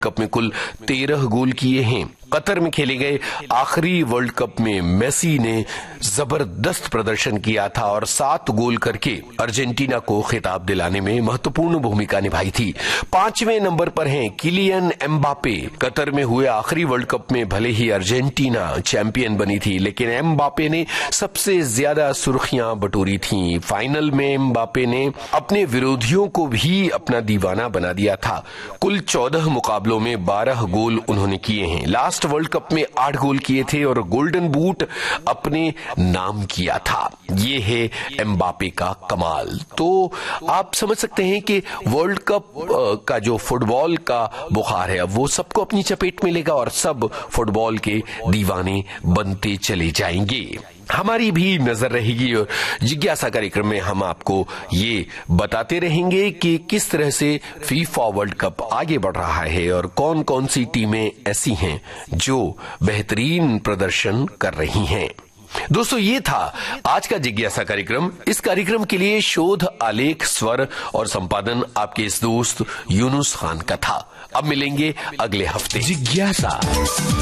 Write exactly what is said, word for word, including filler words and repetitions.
Cup में कुल तेरह गोल किए हैं। कतर में खेले गए आखिरी वर्ल्ड कप में मेसी ने जबरदस्त प्रदर्शन किया था और सात गोल करके अर्जेंटीना को खिताब दिलाने में महत्वपूर्ण भूमिका निभाई थी। पांचवें नंबर पर हैं किलियन एम्बापे। कतर में हुए आखिरी वर्ल्ड कप में भले ही अर्जेंटीना चैंपियन बनी थी, लेकिन एम्बापे ने सबसे ज्यादा सुर्खियां बटोरी थीं। फाइनल में एम्बापे ने अपने विरोधियों को भी अपना दीवाना बना दिया था। कुल चौदह मुकाबलों में बारह गोल उन्होंने किए हैं। लास्ट वर्ल्ड कप में आठ गोल किए थे और गोल्डन बूट अपने नाम किया था। ये है एम्बापे का कमाल। तो आप समझ सकते हैं कि वर्ल्ड कप का जो फुटबॉल का बुखार है वो सबको अपनी चपेट में लेगा और सब फुटबॉल के दीवाने बनते चले जाएंगे। हमारी भी नजर रहेगी और जिज्ञासा कार्यक्रम में हम आपको ये बताते रहेंगे कि किस तरह से फीफा वर्ल्ड कप आगे बढ़ रहा है और कौन कौन सी टीमें ऐसी हैं जो बेहतरीन प्रदर्शन कर रही हैं। दोस्तों, ये था आज का जिज्ञासा कार्यक्रम। इस कार्यक्रम के लिए शोध, आलेख, स्वर और संपादन आपके इस दोस्त यूनुस खान का था। अब मिलेंगे अगले हफ्ते। जिज्ञासा।